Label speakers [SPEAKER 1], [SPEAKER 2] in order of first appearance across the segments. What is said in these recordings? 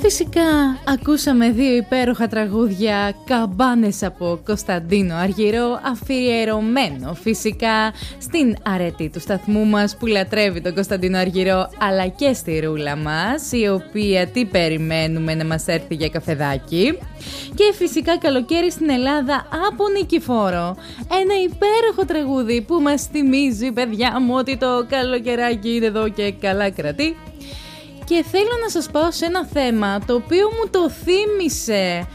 [SPEAKER 1] Φυσικά ακούσαμε δύο υπέροχα τραγούδια, Καμπάνες από Κωνσταντίνο Αργυρό, αφιερωμένο φυσικά στην αρετή του σταθμού μας που λατρεύει τον Κωνσταντίνο Αργυρό, αλλά και στη Ρούλα μας, η οποία τι περιμένουμε να μας έρθει για καφεδάκι. Και φυσικά καλοκαίρι στην Ελλάδα από Νικηφόρο, ένα υπέροχο τραγούδι που μας θυμίζει, παιδιά μου, ότι το καλοκαιράκι είναι εδώ και καλά κρατεί. Και θέλω να σας πάω σε ένα θέμα το οποίο μου το θύμισε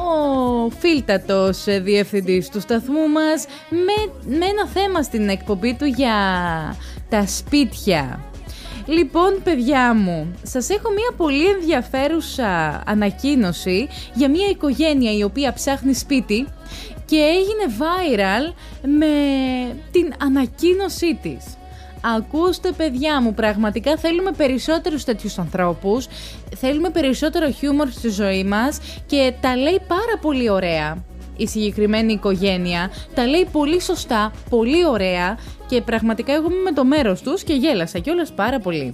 [SPEAKER 1] ο φίλτατος διευθυντής του σταθμού μας με ένα θέμα στην εκπομπή του για τα σπίτια. Λοιπόν, παιδιά μου, σας έχω μια πολύ ενδιαφέρουσα ανακοίνωση για μια οικογένεια η οποία ψάχνει σπίτι και έγινε viral με την ανακοίνωσή της. Ακούστε, παιδιά μου, πραγματικά θέλουμε περισσότερους τέτοιους ανθρώπους, θέλουμε περισσότερο χιούμορ στη ζωή μας και τα λέει πάρα πολύ ωραία η συγκεκριμένη οικογένεια, τα λέει πολύ σωστά, πολύ ωραία και πραγματικά εγώ είμαι με το μέρος τους και γέλασα κιόλας πάρα πολύ.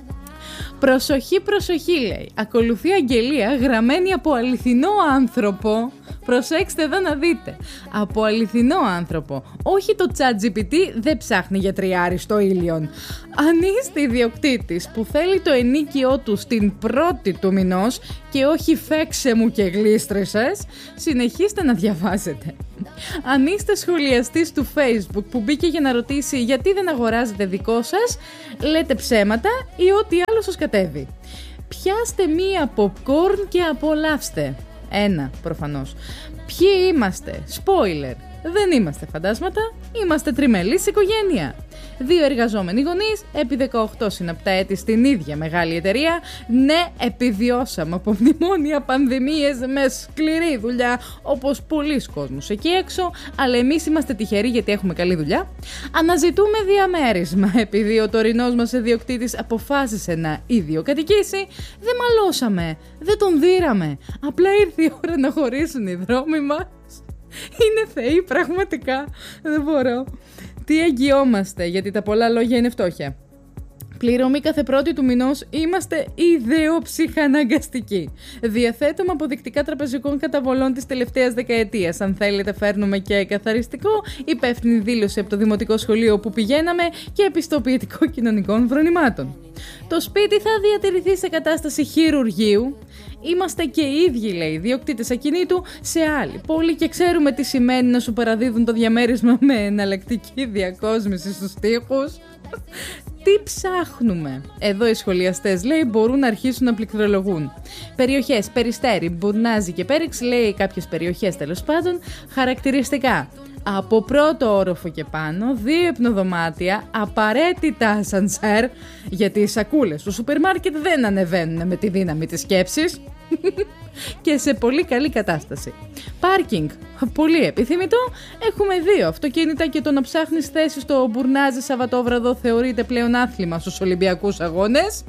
[SPEAKER 1] Προσοχή, προσοχή, λέει. Ακολουθεί αγγελία γραμμένη από αληθινό άνθρωπο. Προσέξτε εδώ να δείτε. Από αληθινό άνθρωπο. Όχι το ChatGPT, δεν ψάχνει για τριάρι στο ήλιον. Αν είστε ιδιοκτήτης που θέλει το ενίκιό του στην πρώτη του μηνός και όχι φέξε μου και γλίστρεσες, συνεχίστε να διαβάζετε. Αν είστε σχολιαστής του Facebook που μπήκε για να ρωτήσει γιατί δεν αγοράζετε δικό σας, λέτε ψέματα ή ό,τι άλλο σας κατέβει. Πιάστε μία popcorn και απολαύστε. Ένα, προφανώς. Ποιοι είμαστε? Spoiler. Δεν είμαστε φαντάσματα, είμαστε τριμελής οικογένεια. 2 εργαζόμενοι γονείς, επί 18 συναπτά έτη στην ίδια μεγάλη εταιρεία. Ναι, επιβιώσαμε από μνημόνια, πανδημίες με σκληρή δουλειά, όπως πολλοί κόσμος εκεί έξω, αλλά εμείς είμαστε τυχεροί γιατί έχουμε καλή δουλειά. Αναζητούμε διαμέρισμα, επειδή ο τωρινός μας ιδιοκτήτης αποφάσισε να ιδιοκατοικήσει. Δεν μαλώσαμε, δεν τον δείραμε. Απλά ήρθε η ώρα να χωρίσουν οι δρόμοι μας. Είναι θεοί, πραγματικά. Δεν μπορώ. Τι εγγυόμαστε, γιατί τα πολλά λόγια είναι φτώχεια. Πληρωμή κάθε πρώτη του μηνός, είμαστε ιδεοψυχαναγκαστικοί. Διαθέτουμε αποδεικτικά τραπεζικών καταβολών της τελευταίας δεκαετίας. Αν θέλετε, φέρνουμε και καθαριστικό, υπεύθυνη δήλωση από το δημοτικό σχολείο που πηγαίναμε και επιστοποιητικό κοινωνικών φρονημάτων. Το σπίτι θα διατηρηθεί σε κατάσταση χειρουργείου. Είμαστε και οι ίδιοι, λέει, ιδιοκτήτες ακινήτου σε άλλη πόλη και ξέρουμε τι σημαίνει να σου παραδίδουν το διαμέρισμα με εναλλακτική διακόσμηση στους τοίχους. Τι ψάχνουμε? Εδώ οι σχολιαστές, λέει, μπορούν να αρχίσουν να πληκτρολογούν. Περιοχές, Περιστέρι, Μπουρνάζι και Πέριξ, λέει κάποιες περιοχές τέλος πάντων. Χαρακτηριστικά: από πρώτο όροφο και πάνω, 2 υπνοδωμάτια, απαραίτητα ασανσέρ, γιατί οι σακούλες του σούπερ μάρκετ δεν ανεβαίνουν με τη δύναμη της σκέψης. Και σε πολύ καλή κατάσταση. Πάρκινγκ, πολύ επιθυμητό. Έχουμε 2 αυτοκίνητα και το να ψάχνεις θέση στο Μπουρνάζι Σαββατόβραδο θεωρείται πλέον άθλημα στους Ολυμπιακούς Αγώνες.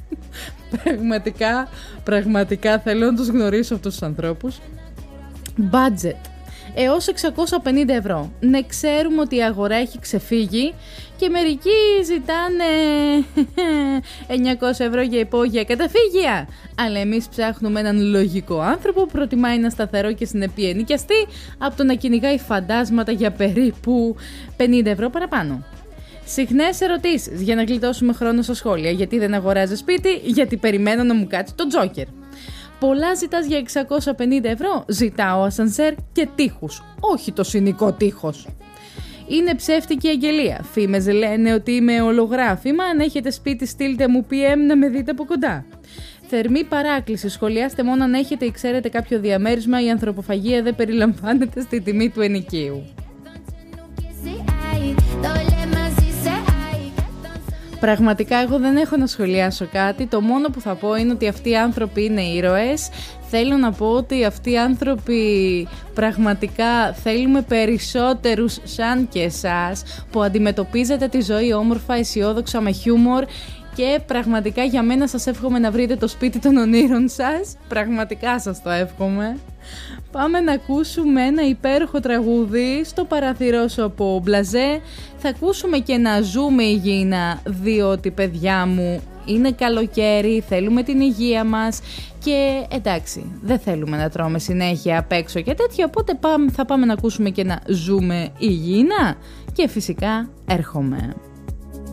[SPEAKER 1] Πραγματικά θέλω να τους γνωρίσω αυτούς τους ανθρώπους. Budget έως 650 ευρώ. Ναι, ξέρουμε ότι η αγορά έχει ξεφύγει και μερικοί ζητάνε 900 ευρώ για υπόγεια καταφύγια. Αλλά εμείς ψάχνουμε έναν λογικό άνθρωπο που προτιμάει ένα σταθερό και συνεπή ενοικιαστή από το να κυνηγάει φαντάσματα για περίπου 50 ευρώ παραπάνω. Συχνές ερωτήσεις για να γλιτώσουμε χρόνο στα σχόλια. Γιατί δεν αγοράζει σπίτι? Γιατί περιμένω να μου κάτσει το τζόκερ. Πολλά ζητάς για 650 ευρώ? Ζητάω ασανσέρ και τείχους, όχι το συνοικό τείχος. Είναι ψεύτικη αγγελία. Φήμες λένε ότι είμαι ολογράφημα. Αν έχετε σπίτι, στείλτε μου PM να με δείτε από κοντά. Θερμή παράκληση. Σχολιάστε μόνο αν έχετε ή ξέρετε κάποιο διαμέρισμα. Η ανθρωποφαγία δεν περιλαμβάνεται στη τιμή του ενοικίου. Πραγματικά εγώ δεν έχω να σχολιάσω κάτι. Το μόνο που θα πω είναι ότι αυτοί οι άνθρωποι είναι ήρωες. Θέλω να πω ότι αυτοί οι άνθρωποι πραγματικά θέλουμε περισσότερους σαν και εσάς που αντιμετωπίζετε τη ζωή όμορφα, αισιόδοξα, με χιούμορ. Και πραγματικά για μένα σας εύχομαι να βρείτε το σπίτι των ονείρων σας. Πραγματικά σας το εύχομαι. Πάμε να ακούσουμε ένα υπέροχο τραγούδι στο παραθυρό σου από Μπλαζέ. Θα ακούσουμε και να ζούμε υγιεινά, διότι παιδιά μου είναι καλοκαίρι, θέλουμε την υγεία μας και εντάξει, δεν θέλουμε να τρώμε συνέχεια απ' έξω και τέτοια, οπότε θα πάμε να ακούσουμε και να ζούμε υγιεινά και φυσικά έρχομαι.